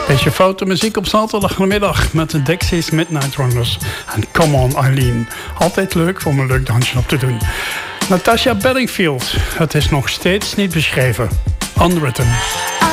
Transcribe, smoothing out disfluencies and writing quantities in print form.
Beetje foute muziek op zaterdagmiddag met de Dexys Midnight Runners en Come On Eileen. Altijd leuk om een leuk dansje op te doen. Natasha Bedingfield, het is nog steeds niet beschreven. Unwritten.